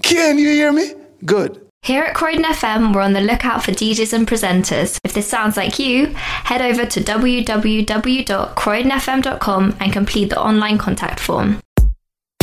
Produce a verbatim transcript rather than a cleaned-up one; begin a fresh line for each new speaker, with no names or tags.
Can you hear me? Good.
Here at Croydon F M, we're on the lookout for D Js and presenters. If this sounds like you, head over to w w w dot croydon f m dot com and complete the online contact form.